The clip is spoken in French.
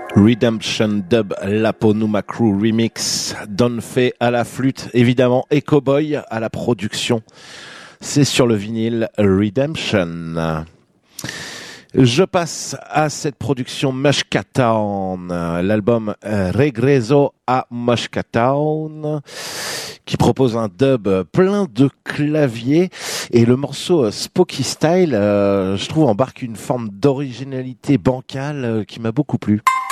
Redemption Dub Laponuma Crew Remix, Don Fay à la flûte évidemment et Cowboy à la production. C'est sur le vinyle Redemption. Je passe à cette production Mushkatown, l'album Regreso a Mushkatown, qui propose un dub plein de claviers, et le morceau Spooky Style, je trouve, embarque une forme d'originalité bancale qui m'a beaucoup plu.